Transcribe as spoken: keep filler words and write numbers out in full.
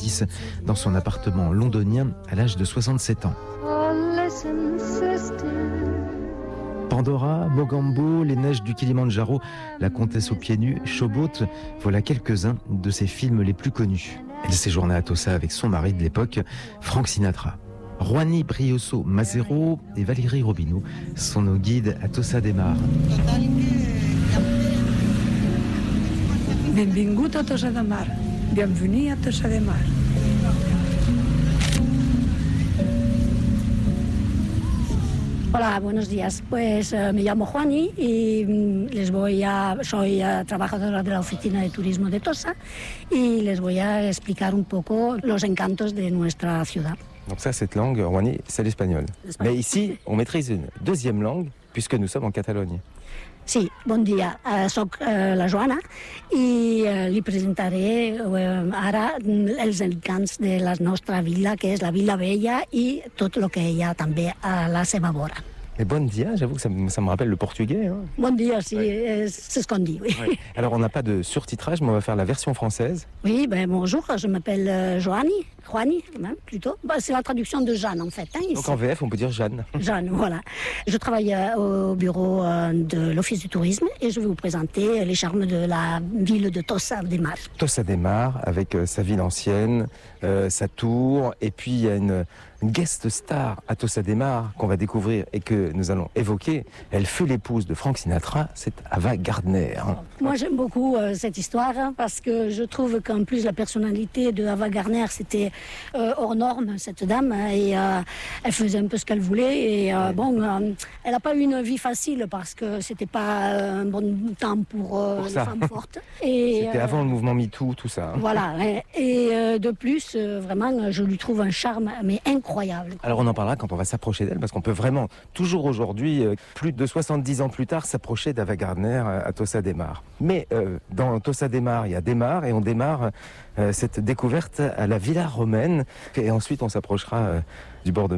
soixante-dix dans son appartement londonien à l'âge de soixante-sept ans. Pandora, Mogambo, Les Neiges du Kilimandjaro, La Comtesse aux pieds nus, Showboat, voilà quelques-uns de ses films les plus connus. Elle séjournait à Tossa avec son mari de l'époque, Frank Sinatra. Juani Brioso Mazero et Valérie Robineau sont nos guides à Tossa de Mar. Benvingut a Tossa de Mar. Bienvenue à Tossa de Mar. Hola, buenos días. Pues uh, me llamo Juani y mm, les voy a, soy uh, trabajadora de la Oficina de Turismo de Tossa y les voy a explicar un poco los encantos de nuestra ciudad. Donc ça, cette langue, Juani, c'est l'espagnol. Mais ici, on maîtrise une deuxième langue puisque nous sommes en Catalogne. Sí, bon dia. Uh, soc uh, la Joana i uh, li presentaré uh, ara els encants de la nostra vila, que és la Vila Vella i tot el que hi ha també a la seva vora. Et bon dia, j'avoue que ça, ça me rappelle le portugais. Hein. Bon dia, sí, ouais. C'est ce qu'on dit, oui. Ouais. Alors, on n'a pas de surtitrage, mais on va faire la version française. Oui, ben bonjour, je m'appelle euh, Joani, Juani, hein, plutôt. Ben, c'est la traduction de Jeanne, en fait. Hein, ici. Donc en V F, on peut dire Jeanne. Jeanne, voilà. Je travaille euh, au bureau euh, de l'Office du tourisme et je vais vous présenter les charmes de la ville de Tossa de Mar. Tossa de Mar, avec euh, sa ville ancienne, euh, sa tour, et puis il y a une, une guest star à Tossa de Mar qu'on va découvrir et que nous allons évoquer. Elle fut l'épouse de Frank Sinatra, c'est Ava Gardner. Moi, j'aime beaucoup euh, cette histoire hein, parce que je trouve qu'en plus la personnalité de Ava Gardner, c'était euh, hors norme, cette dame, hein, et euh, elle faisait un peu ce qu'elle voulait. Et euh, bon, euh, elle n'a pas eu une vie facile parce que c'était pas euh, un bon temps pour, euh, pour les ça. femmes fortes. Et, c'était euh, avant le mouvement MeToo, tout ça. Hein. Voilà. Et, et euh, de plus, euh, vraiment, je lui trouve un charme mais incroyable. Alors on en parlera quand on va s'approcher d'elle parce qu'on peut vraiment, toujours aujourd'hui, euh, plus de soixante-dix ans plus tard, s'approcher d'Ava Gardner à Tossa de Mar. Mais euh, dans Tossa de Mar, il y a des mares et on démarre euh, cette découverte à la Villa Romaine et ensuite on s'approchera euh, du bord de